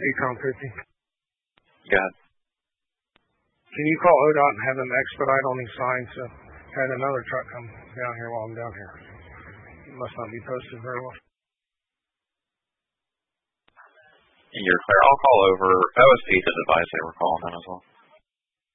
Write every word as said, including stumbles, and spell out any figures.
Econ fifty. Got it. Can you call O D O T and have them expedite on these signs? So had another truck come down here while I'm down here. It must not be posted very well. You're clear. I'll call over O S P to advise they were calling them as well.